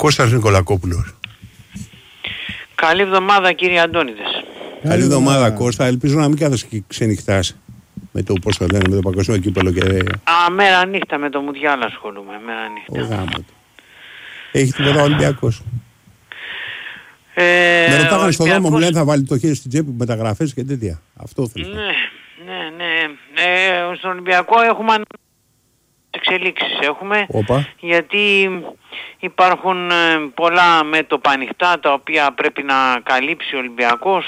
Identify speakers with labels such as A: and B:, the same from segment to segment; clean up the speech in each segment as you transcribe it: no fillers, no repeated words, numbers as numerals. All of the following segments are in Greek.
A: Κώστας Νικολακόπουλος.
B: Καλή εβδομάδα κύριε Αντώνιδες.
A: Καλή εβδομάδα Κώστα, ελπίζω να μην κάθεσαι και ξενυχτάς με το πώς το λένε, με το παγκοσμίο κύπελλο και...
B: Μέρα νύχτα με το Μουντιάλ ασχολούμαι, μέρα νύχτα.
A: Ο γάμο του. Έχει τίποτα ο Ολυμπιακός? Με ρωτάγανε στον δρόμο, μου λένε θα βάλει το χέρι στην τσέπη, μεταγραφές και τέτοια. Αυτό θέλω.
B: Ναι. Στον Ολυμπιακό έχουμε εξελίξεις. Γιατί υπάρχουν πολλά μέτωπα ανοιχτά τα οποία πρέπει να καλύψει ο Ολυμπιακός.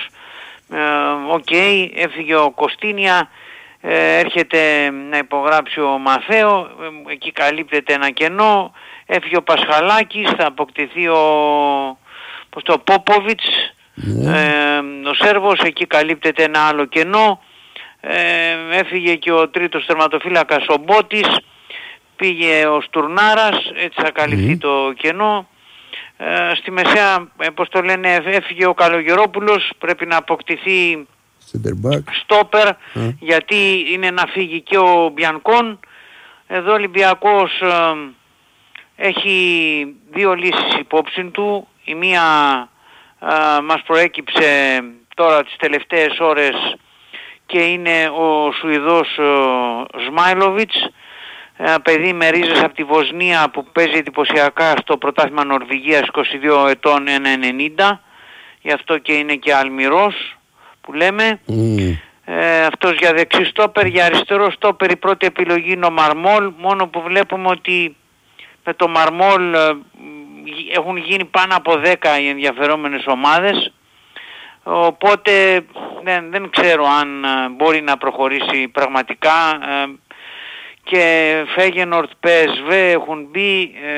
B: Έφυγε ο Κωστίνια, έρχεται να υπογράψει ο Μαθαίο, εκεί καλύπτεται ένα κενό. Έφυγε ο Πασχαλάκης, θα αποκτηθεί ο Πόποβιτς, ο Σέρβος, εκεί καλύπτεται ένα άλλο κενό. Έφυγε και ο τρίτος τερματοφύλακας ο Μπότης, πήγε ο Στουρνάρας, έτσι θα καλυφθεί το κενό. Στη μεσαία, έφυγε ο Καλογερόπουλος, πρέπει να αποκτηθεί στόπερ, γιατί είναι να φύγει και ο Μπιανκόν. Εδώ ο Ολυμπιακός έχει δύο λύσεις υπόψη του. Η μία μας προέκυψε τώρα τις τελευταίες ώρες και είναι ο Σουηδός Σμάιλοβιτς, παιδί με ρίζες από τη Βοσνία που παίζει εντυπωσιακά στο πρωτάθλημα Νορβηγίας, 22 ετών, 1,90. Γι' αυτό και είναι και αλμυρός που λέμε. Αυτός για δεξί στόπερ. Για αριστερό στόπερ η πρώτη επιλογή είναι ο Μαρμόλ, μόνο που βλέπουμε ότι με το Μαρμόλ έχουν γίνει πάνω από 10 οι ενδιαφερόμενες ομάδες, οπότε δεν ξέρω αν μπορεί να προχωρήσει πραγματικά. Και Φέγενορτ, PSV έχουν μπει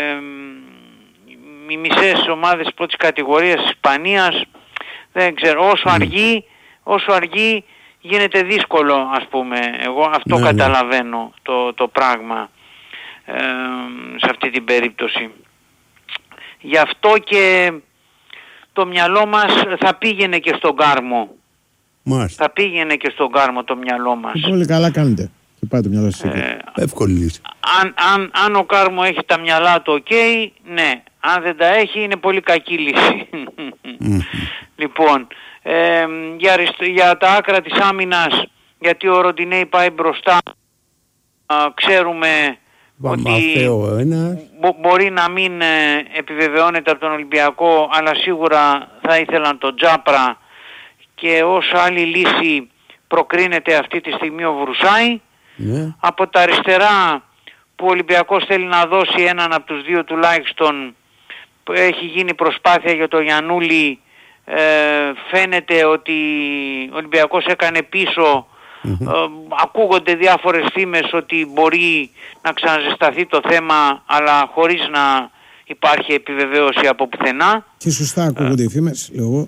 B: οι μισές ομάδες πρώτης κατηγορίας της Ισπανίας. Δεν ξέρω, όσο αργεί γίνεται δύσκολο, ας πούμε. Εγώ αυτό καταλαβαίνω το πράγμα σε αυτή την περίπτωση. Γι' αυτό και το μυαλό μας θα πήγαινε και στον Κάρμο. Θα πήγαινε και στον Κάρμο το μυαλό μας.
C: Πολύ καλά κάνετε. Και πάει το μυαλό σας εκεί.
A: Εύκολη λύση. Αν
B: ο Κάρμο έχει τα μυαλά του ναι. Αν δεν τα έχει είναι πολύ κακή λύση. Λοιπόν, για τα άκρα της άμυνας, γιατί ο Ροντινέι πάει μπροστά, ξέρουμε ότι μπορεί να μην επιβεβαιώνεται από τον Ολυμπιακό, αλλά σίγουρα θα ήθελαν τον Τζάπρα, και ως άλλη λύση προκρίνεται αυτή τη στιγμή ο Βρουσάη. Από τα αριστερά, που ο Ολυμπιακός θέλει να δώσει έναν από τους δύο τουλάχιστον, που έχει γίνει προσπάθεια για το Γιαννούλη, φαίνεται ότι ο Ολυμπιακός έκανε πίσω. Ακούγονται διάφορες φήμες ότι μπορεί να ξαναζεσταθεί το θέμα, αλλά χωρίς να υπάρχει επιβεβαίωση από πουθενά.
C: Και σωστά ακούγονται οι φήμες, λέω εγώ.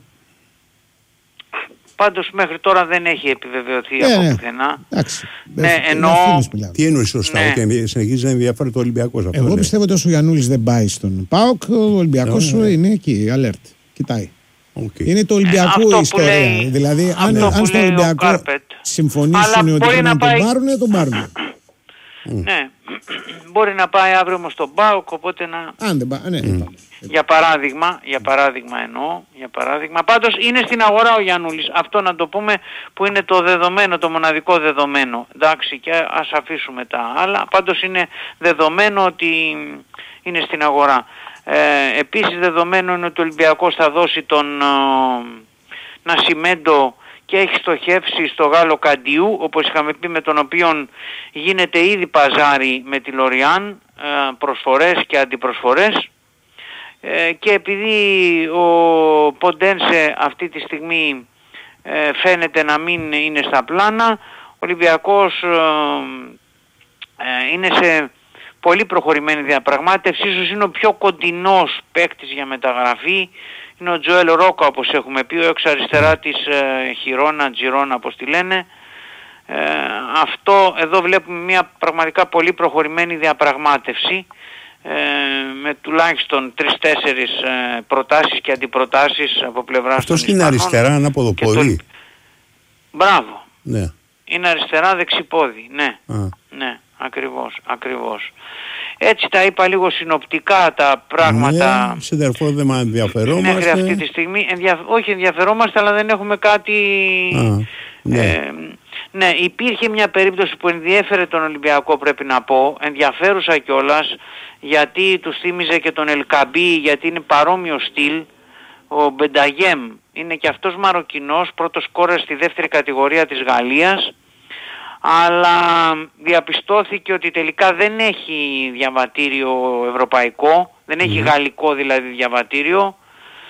B: Πάντως μέχρι τώρα δεν έχει επιβεβαιωθεί από πουθενά.
C: Εντάξει.
A: Τι εννοεί σωστά, ότι συνεχίζει να ενδιαφέρει το Ολυμπιακός αυτό?
C: Εγώ πιστεύω ότι όσο ο Γιαννούλης δεν πάει στον ΠΑΟΚ, ο Ολυμπιακός είναι εκεί, alert. Κοιτάει. Είναι το Ολυμπιακό ιστορία. Δηλαδή, αν στο Ολυμπιακό συμφωνήσουν ότι πρέπει να τον πάρουν, τον πάρουν.
B: Ναι, μπορεί να πάει αύριο όμως στον ΠΑΟΚ, οπότε να...
C: Αν δεν πάει, ναι.
B: Για παράδειγμα εννοώ, πάντως είναι στην αγορά ο Γιαννούλης, αυτό να το πούμε, που είναι το δεδομένο, το μοναδικό δεδομένο. Εντάξει, και ας αφήσουμε τα άλλα, πάντως είναι δεδομένο ότι είναι στην αγορά. Επίσης δεδομένο είναι ότι ο Ολυμπιακός θα δώσει τον Νασιμέντο και έχει στοχεύσει στο Γάλλο Καντιού, όπως είχαμε πει, με τον οποίον γίνεται ήδη παζάρι με τη Λοριάν, προσφορές και αντιπροσφορές. Και επειδή ο Ποντένσε αυτή τη στιγμή φαίνεται να μην είναι στα πλάνα, ο Ολυμπιακός είναι σε πολύ προχωρημένη διαπραγμάτευση. Ίσως είναι ο πιο κοντινός παίκτης για μεταγραφή. Είναι ο Τζοέλ Ρόκα, όπως έχουμε πει, ο εξ αριστερά της Τζιρόνα όπως τη λένε. Αυτό εδώ βλέπουμε μια πραγματικά πολύ προχωρημένη διαπραγμάτευση, με τουλάχιστον 3-4 προτάσεις και αντιπροτάσεις από πλευράς των Ισπανών.
A: Αυτό είναι αριστερά, ανάποδο πόδι.
B: Μπράβο.
A: Ναι.
B: Είναι αριστερά δεξιπόδι, ναι. Ναι, ακριβώς. Έτσι τα είπα λίγο συνοπτικά τα πράγματα.
A: Ναι, συντερφόρ δεν ενδιαφερόμαστε.
B: Μέχρι αυτή τη στιγμή, όχι ενδιαφερόμαστε, αλλά δεν έχουμε κάτι... Ναι, υπήρχε μια περίπτωση που ενδιέφερε τον Ολυμπιακό, πρέπει να πω, ενδιαφέρουσα κιόλας, γιατί του θύμιζε και τον Ελκαμπή, γιατί είναι παρόμοιο στυλ. Ο Μπενταγέμ είναι και αυτός Μαροκινός, πρώτος σκόρερ στη δεύτερη κατηγορία της Γαλλίας, αλλά διαπιστώθηκε ότι τελικά δεν έχει διαβατήριο ευρωπαϊκό, δεν έχει γαλλικό δηλαδή διαβατήριο,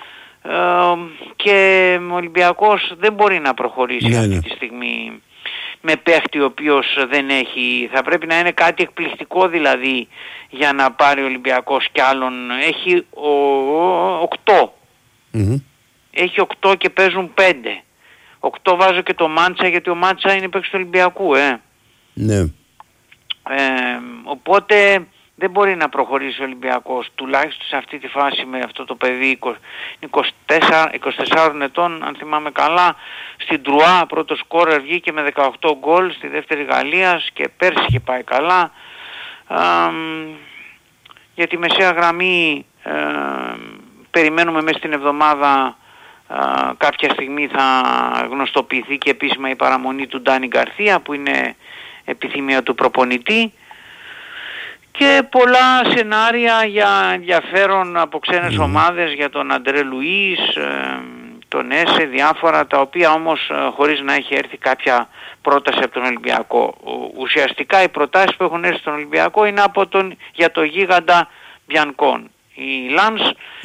B: και ο Ολυμπιακός δεν μπορεί να προχωρήσει αυτή τη στιγμή με παίχτη ο οποίος δεν έχει. Θα πρέπει να είναι κάτι εκπληκτικό δηλαδή για να πάρει ο Ολυμπιακός κι άλλον. Έχει 8. Έχει 8 και παίζουν 5. 8 βάζω και το Μάντσα, γιατί ο Μάντσα είναι παίκτης του Ολυμπιακού.
A: Ναι.
B: Οπότε δεν μπορεί να προχωρήσει ο Ολυμπιακός, τουλάχιστον σε αυτή τη φάση, με αυτό το παιδί 24 ετών, αν θυμάμαι καλά. Στην Τρουά πρώτο σκόρερ βγήκε με 18 γκολ στη δεύτερη Γαλλίας και πέρσι είχε πάει καλά. Για τη μεσαία γραμμή περιμένουμε μέσα στην εβδομάδα, κάποια στιγμή θα γνωστοποιηθεί και επίσημα η παραμονή του Ντάνι Γκαρθία, που είναι επιθυμία του προπονητή, και πολλά σενάρια για ενδιαφέρον από ξένες ομάδες για τον Αντρέ Λουίς, τον Έσε, διάφορα, τα οποία όμως χωρίς να έχει έρθει κάποια πρόταση από τον Ολυμπιακό. Ουσιαστικά οι προτάσεις που έχουν έρθει στον Ολυμπιακό είναι για το γίγαντα Μπιανκόν. Η Λανς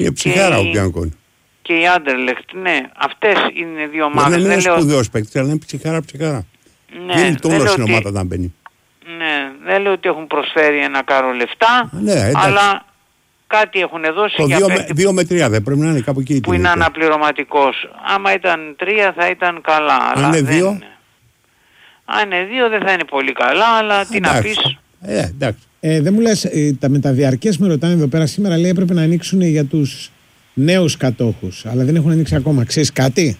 B: και η Άντερλεχτ. Ναι, αυτές είναι δύο ομάδες.
A: Δεν είναι σπουδαίος παίκτης, αλλά είναι ψυχάρα.
B: Ναι,
A: είναι τόνο στην ομάδα να μπαίνει.
B: Ναι, δεν λέω ότι έχουν προσφέρει ένα κάρο λεφτά, αλλά κάτι έχουν δώσει.
A: Το 2 με 3 δεν πρέπει να είναι κάπου εκεί.
B: Που είναι αναπληρωματικός. Άμα ήταν 3 θα ήταν καλά.
A: Αν είναι 2.
B: Αν είναι 2 δεν θα είναι πολύ καλά, αλλά τι να πεις.
A: Εντάξει.
C: Δεν μου λες, τα μεταδιαρκές με ρωτάνε εδώ πέρα σήμερα, λέει έπρεπε να ανοίξουν για τους νέους κατόχους, αλλά δεν έχουν ανοίξει ακόμα. Ξέρεις κάτι?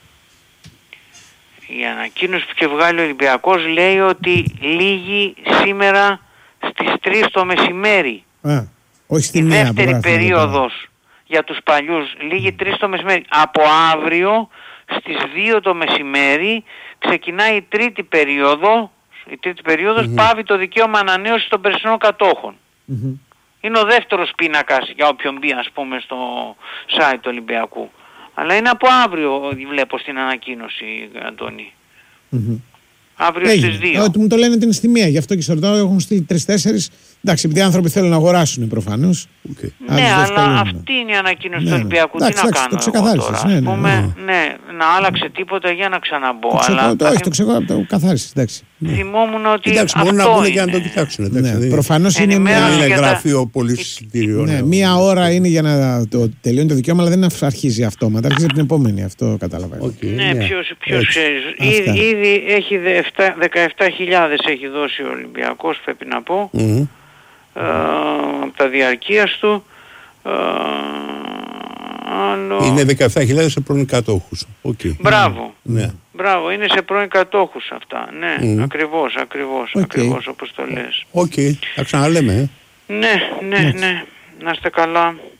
B: Η ανακοίνωση που είχε βγάλει ο Ολυμπιακός λέει ότι λύγει σήμερα στις 3 το μεσημέρι.
C: Όχι στη
B: η
C: μία,
B: δεύτερη περίοδος για τους παλιούς λύγει 3 το μεσημέρι. Από αύριο στις 2 το μεσημέρι ξεκινάει η τρίτη περίοδο. Η τρίτη περίοδος πάβει το δικαίωμα ανανέωσης των περσινών κατόχων. Είναι ο δεύτερος πίνακας για όποιον μπει, ας πούμε, στο site του Ολυμπιακού. Αλλά είναι από αύριο, βλέπω στην ανακοίνωση, Αντώνη. Αύριο στις 2.
C: Ότι μου το λένε την στη μία, γι' αυτό και στο ρωτάω, έχουν στείλει 3-4. Εντάξει, επειδή οι άνθρωποι θέλουν να αγοράσουν προφανώς.
B: Ναι, αλλά αυτή είναι η ανακοίνωση του Ολυμπιακού. Τι να κάνω
C: το ξεκαθάρισες.
B: Ναι, να άλλαξε τίποτα για να ξαναμπω.
C: Όχι, το ξεκαθάρισες, εντάξει.
B: Θυμόμουν ότι
A: εντάξει,
B: αυτό
A: μπορούν να πούνε
B: είναι.
A: και να το κοιτάξουν.
C: Προφανώς είναι
A: ένα γραφείο πολυεισιτήριων.
C: Μία ώρα είναι για να το τελειώνει το δικαίωμα, αλλά δεν αρχίζει αυτόματα. Αρχίζει την επόμενη, αυτό καταλαβαίνω.
B: Ναι, ποιος ξέρει. Ήδη έχει 17.000 έχει δώσει ο Ολυμπιακός, πρέπει να πω. Από τα διαρκείας του.
A: Είναι 17.000 σε πρώην κατόχους.
B: Μπράβο, είναι σε πρώην κατόχους αυτά. Ναι, ακριβώς όπως το λες.
A: Θα ξαναλέμε.
B: Ναι. Να είστε καλά.